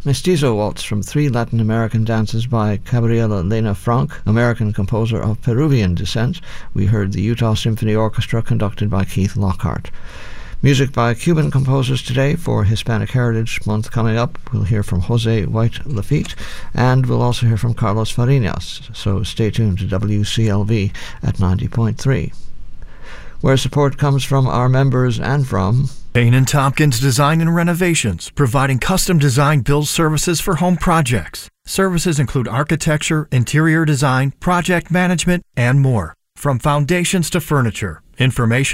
Mestizo Waltz from 3 Latin American dances by Gabriela Lena Frank, American composer of Peruvian descent. We heard the Utah Symphony Orchestra conducted by Keith Lockhart. Music by Cuban composers today for Hispanic Heritage Month coming up. We'll hear from Jose White Lafitte, and we'll also hear from Carlos Farinas, so stay tuned to WCLV at 90.3. Where support comes from our members and from Payne & Tompkins Design and Renovations, providing custom design build services for home projects. Services include architecture, interior design, project management, and more. From foundations to furniture. Information